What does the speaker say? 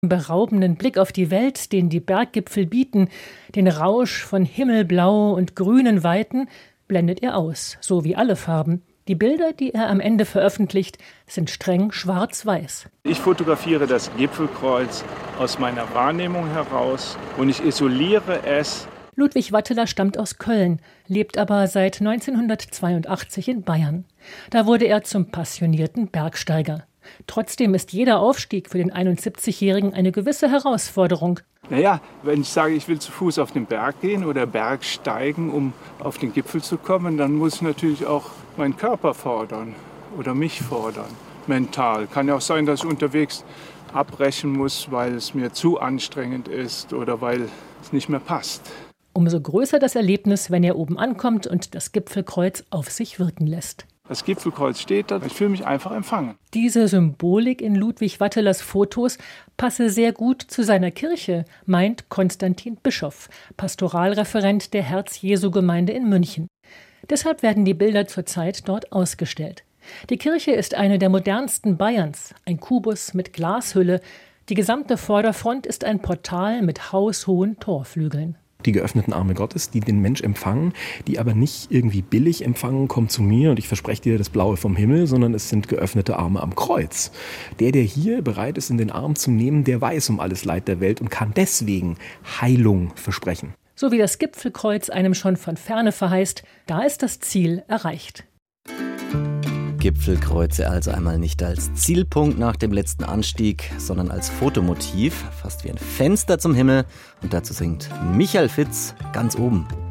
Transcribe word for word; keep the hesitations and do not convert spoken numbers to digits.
Beraubenden Blick auf die Welt, den die Berggipfel bieten, den Rausch von himmelblau und grünen Weiten, blendet er aus, so wie alle Farben. Die Bilder, die er am Ende veröffentlicht, sind streng schwarz-weiß. Ich fotografiere das Gipfelkreuz aus meiner Wahrnehmung heraus und ich isoliere es. Ludwig Watteler stammt aus Köln, lebt aber seit neunzehnhundertzweiundachtzig in Bayern. Da wurde er zum passionierten Bergsteiger. Trotzdem ist jeder Aufstieg für den einundsiebzigjährigen eine gewisse Herausforderung. Naja, wenn ich sage, ich will zu Fuß auf den Berg gehen oder Bergsteigen, um auf den Gipfel zu kommen, dann muss ich natürlich auch meinen Körper fordern oder mich fordern, mental. Kann ja auch sein, dass ich unterwegs abbrechen muss, weil es mir zu anstrengend ist oder weil es nicht mehr passt. Umso größer das Erlebnis, wenn er oben ankommt und das Gipfelkreuz auf sich wirken lässt. Das Gipfelkreuz steht da, ich fühle mich einfach empfangen. Diese Symbolik in Ludwig Wattelers Fotos passe sehr gut zu seiner Kirche, meint Konstantin Bischoff, Pastoralreferent der Herz-Jesu-Gemeinde in München. Deshalb werden die Bilder zurzeit dort ausgestellt. Die Kirche ist eine der modernsten Bayerns, ein Kubus mit Glashülle. Die gesamte Vorderfront ist ein Portal mit haushohen Torflügeln. Die geöffneten Arme Gottes, die den Mensch empfangen, die aber nicht irgendwie billig empfangen, komm zu mir und ich verspreche dir das Blaue vom Himmel, sondern es sind geöffnete Arme am Kreuz. Der, der hier bereit ist, in den Arm zu nehmen, der weiß um alles Leid der Welt und kann deswegen Heilung versprechen. So wie das Gipfelkreuz einem schon von ferne verheißt, da ist das Ziel erreicht. Gipfelkreuze also einmal nicht als Zielpunkt nach dem letzten Anstieg, sondern als Fotomotiv, fast wie ein Fenster zum Himmel. Und dazu singt Michael Fitz ganz oben.